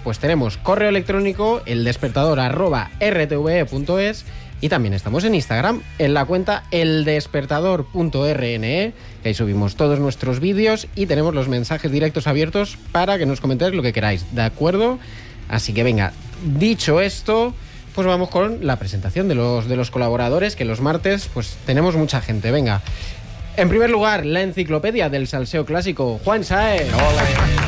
pues tenemos correo electrónico, eldespertador@rtve.es, y también estamos en Instagram, en la cuenta eldespertador.rne, que ahí subimos todos nuestros vídeos y tenemos los mensajes directos abiertos para que nos comentéis lo que queráis, ¿de acuerdo? Así que venga, dicho esto, pues vamos con la presentación de los colaboradores, que los martes pues tenemos mucha gente, venga. En primer lugar, la enciclopedia del salseo clásico, Juan Sáez. Hola.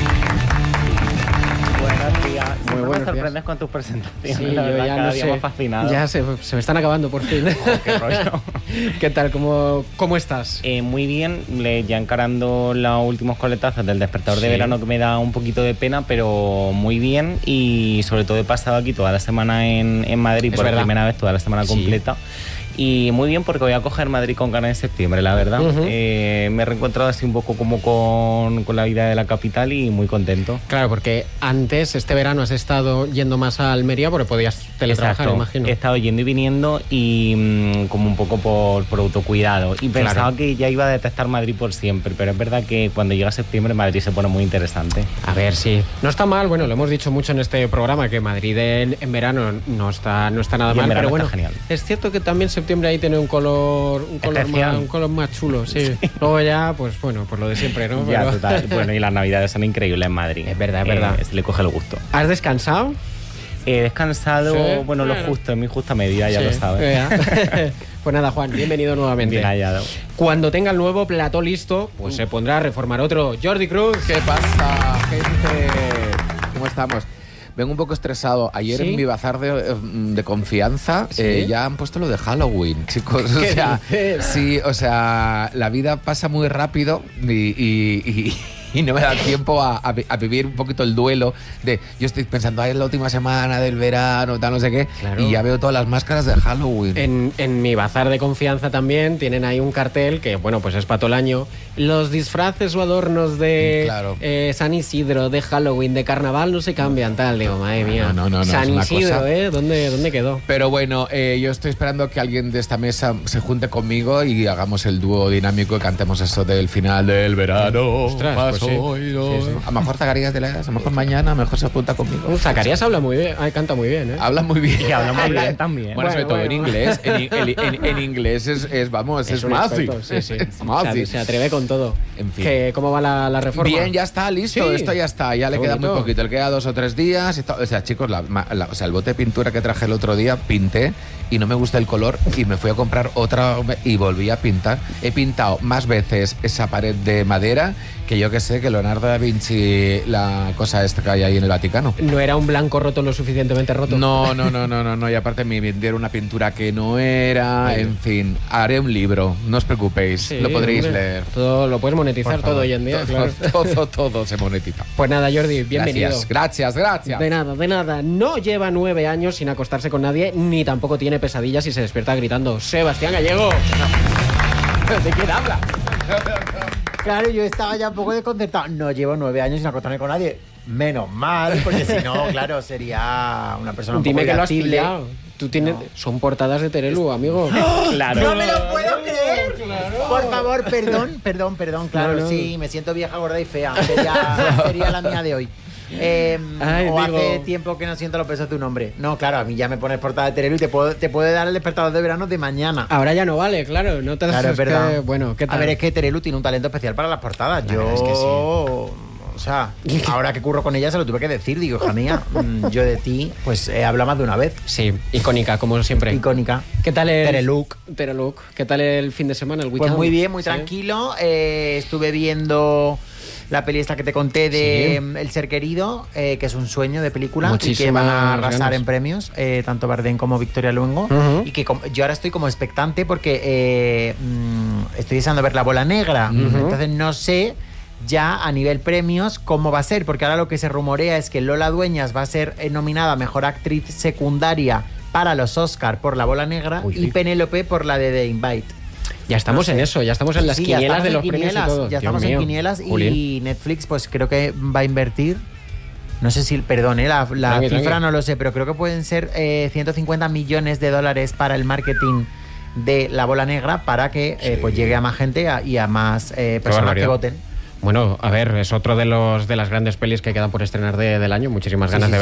Buenos días. Muy buenos me sorprendes días con tus presentaciones. Sí, la yo verdad, ya cada no día sé. más fascinado. Ya se me están acabando por fin. Qué rollo. ¿Qué tal? ¿Cómo estás? Muy bien, ya encarando los últimos coletazos del despertador de Sí. verano, que me da un poquito de pena, pero muy bien. Y sobre todo he pasado aquí toda la semana en Madrid, Es por verdad. primera vez, toda la semana Sí. completa. Y muy bien, porque voy a coger Madrid con ganas en septiembre, la verdad. Ujú. Me he reencontrado así un poco como con la vida de la capital y muy contento. Claro, porque antes, este verano, has estado yendo más a Almería porque podías teletrabajar, Exacto. imagino. He estado yendo y viniendo y como un poco por autocuidado. Y pensaba Claro. que ya iba a detestar Madrid por siempre, pero es verdad que cuando llega septiembre Madrid se pone muy interesante. A ver, sí. No está mal, bueno, lo hemos dicho mucho en este programa, que Madrid en verano no está nada Y en mal, verano pero bueno, está genial. es cierto que también septiembre ahí tiene un color Especial. un color más chulo, sí. Luego ya, pues bueno, pues lo de siempre, ¿no? Ya, Pero- total. Bueno, y las navidades son increíbles en Madrid. Es verdad, es verdad. Se le coge el gusto. ¿Has descansado? He descansado, Sí. bueno, lo Bueno. justo, en mi justa medida, ya Sí. lo sabes. Ya. Pues nada, Juan, bienvenido nuevamente. Bien hallado. Cuando tenga el nuevo plató listo, pues se pondrá a reformar otro. Jordi Cruz. ¿Qué pasa, gente? ¿Cómo estamos? Vengo un poco estresado. Ayer ¿Sí? en mi bazar de confianza ¿Sí? ya han puesto lo de Halloween, chicos. O ¿Qué sea, dices? sí, o sea, la vida pasa muy rápido y no me da tiempo a vivir un poquito el duelo de... Yo estoy pensando, es la última semana del verano, tal, no sé qué, Claro. y ya veo todas las máscaras de Halloween. En mi bazar de confianza también tienen ahí un cartel que, bueno, pues es para todo el año. Los disfraces o adornos de Claro. San Isidro, de Halloween, de carnaval no se cambian, tal. Digo, madre mía. No, San es una Isidro, cosa. ¿eh? ¿Dónde quedó? Pero bueno, yo estoy esperando que alguien de esta mesa se junte conmigo y hagamos el dúo dinámico y cantemos eso del final del verano. Ostras, pues sí. Sí, sí. A lo mejor Zacarías de Leas, a lo mejor mañana, a lo mejor se apunta conmigo. Zacarías habla muy bien, canta muy bien, ¿eh? Habla muy bien. Y habla muy bien también. Bueno, sobre todo Bueno. en inglés. En inglés es un massive. experto, sí, sí. Es massive. Se atreve con todo. En fin. ¿Cómo va la reforma? Bien, ya está, listo. Sí. Esto ya está. Ya le Qué queda muy bonito. poquito. Le queda 2 o 3 días. Y todo. O sea, chicos, o sea, el bote de pintura que traje el otro día, pinté y no me gusta el color y me fui a comprar otra y volví a pintar. He pintado más veces esa pared de madera que yo que sé, que Leonardo da Vinci, la cosa esta que hay ahí en el Vaticano. ¿No era un blanco roto lo suficientemente roto? No. Y aparte me vendieron una pintura que no era. Vale. En fin, haré un libro. No os preocupéis. Sí, lo podréis hombre. leer. Todo lo puedes monetizar Por favor. todo hoy en día, claro. Todo se monetiza. Pues nada, Jordi, bienvenido. Gracias. De nada. No lleva 9 años sin acostarse con nadie, ni tampoco tiene pesadillas y se despierta gritando Sebastián Gallego. ¿De quién habla? Claro, yo estaba ya un poco desconcertado. No llevo 9 años sin acostarme con nadie. Menos mal, porque si no, claro, sería una persona un Dime poco que lo has irascible. pillado. Tú tienes... Son portadas de Terelu, amigo. Claro. ¡No me lo puedo creer! Por favor, perdón, claro, No. sí, me siento vieja, gorda y fea. Sería la mía de hoy. Ay, o digo- hace tiempo que no siento los pesos de tu nombre. No, claro, a mí ya me pones portada de Terelu y te puedo dar el despertador de verano de mañana. Ahora ya no vale, claro. No te Claro, es verdad. que- bueno, ¿qué tal? A ver, es que Terelu tiene un talento especial para las portadas. La Yo, verdad es que sí. o sea, ahora que curro con ella se lo tuve que decir. Digo, hija mía, yo de ti, pues he hablado más de una vez. Sí, icónica, como siempre. Icónica. ¿Qué tal el... Tereluc. Tereluc. ¿Qué tal el fin de semana, el weekend? Pues muy bien, muy Sí. tranquilo. Estuve viendo la peli esta que te conté de El ser querido, que es un sueño de película y que Muchísimas van a arrasar ganas. en premios, tanto Bardem como Victoria Luengo. Ujú. Y que yo ahora estoy como expectante porque estoy deseando ver La Bola Negra. Entonces no sé ya a nivel premios cómo va a ser, porque ahora lo que se rumorea es que Lola Dueñas va a ser nominada a Mejor Actriz Secundaria para los Oscar por La Bola Negra y Penélope por la de The Invite. Ya estamos en eso, ya estamos en las Sí, ya quinielas estamos de en los premios y todo. Ya estamos Dios en mío. quinielas y Julián. Netflix pues creo que va a invertir, no sé si, perdón, la Tranqui, cifra tranqui. no lo sé, pero creo que pueden ser 150 millones de dólares para el marketing de La Bola Negra para que pues llegue a más gente y a más personas que barbaridad. voten. Bueno, a ver, es otro de las grandes pelis que quedan por estrenar del año. Muchísimas ganas de